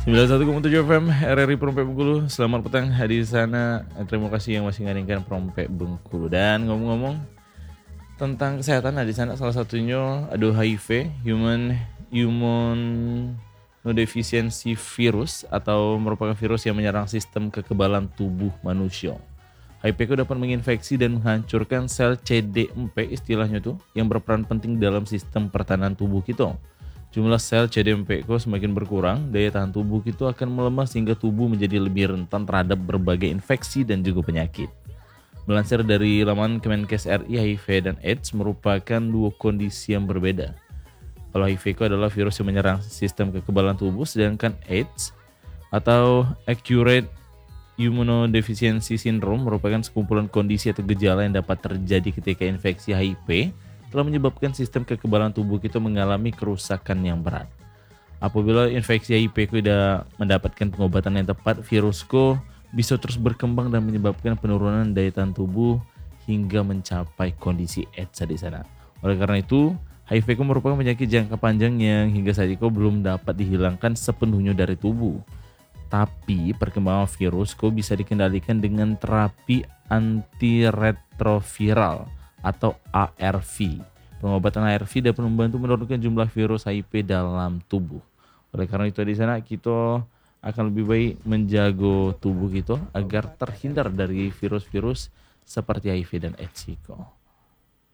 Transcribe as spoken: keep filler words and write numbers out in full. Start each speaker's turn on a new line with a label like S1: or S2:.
S1: sembilan puluh satu koma tujuh F M R R I Perompek Bengkulu. Selamat petang di sana. Terima kasih yang masih ngaringkan Perompek Bengkulu. Dan ngomong-ngomong tentang kesehatan, nah di sana salah satunya ada H I V, Human Immunodeficiency Virus, atau merupakan virus yang menyerang sistem kekebalan tubuh manusia. H I V itu dapat menginfeksi dan menghancurkan sel C D empat istilahnya tuh, yang berperan penting dalam sistem pertahanan tubuh kita. Jumlah sel C D empat itu semakin berkurang, daya tahan tubuh kita akan melemah sehingga tubuh menjadi lebih rentan terhadap berbagai infeksi dan juga penyakit. Melansir dari laman Kemenkes R I, H I V dan AIDS merupakan dua kondisi yang berbeda. Kalau H I V itu adalah virus yang menyerang sistem kekebalan tubuh, sedangkan AIDS atau Acute Immunodeficiency Syndrome merupakan sekumpulan kondisi atau gejala yang dapat terjadi ketika infeksi H I V telah menyebabkan sistem kekebalan tubuh kita mengalami kerusakan yang berat. Apabila infeksi H I V tidak mendapatkan pengobatan yang tepat, virusku bisa terus berkembang dan menyebabkan penurunan daya tahan tubuh hingga mencapai kondisi AIDS di sana. Oleh karena itu, H I V merupakan penyakit jangka panjang yang hingga saat ini belum dapat dihilangkan sepenuhnya dari tubuh. Tapi perkembangan virus kok bisa dikendalikan dengan terapi antiretroviral atau A R V. Pengobatan A R V dapat membantu menurunkan jumlah virus H I V dalam tubuh. Oleh karena itu di sana kita akan lebih baik menjaga tubuh kita agar terhindar dari virus-virus seperti H I V dan AIDS.